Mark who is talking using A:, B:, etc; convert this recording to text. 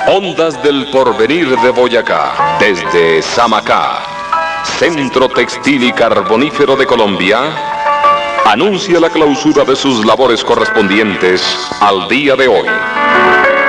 A: Ondas del Porvenir de Boyacá, desde Samacá, Centro Textil y Carbonífero de Colombia, anuncia la clausura de sus labores correspondientes al día de hoy.